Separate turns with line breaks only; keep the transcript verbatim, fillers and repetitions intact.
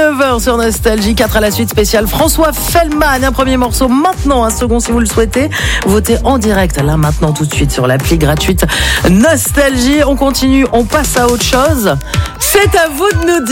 neuf heures sur Nostalgie, quatre à la suite spéciale François Fellman. Un premier morceau maintenant, un second si vous le souhaitez. Votez en direct, là maintenant tout de suite sur l'appli gratuite Nostalgie. On continue, on passe à autre chose. C'est à vous de nous dire.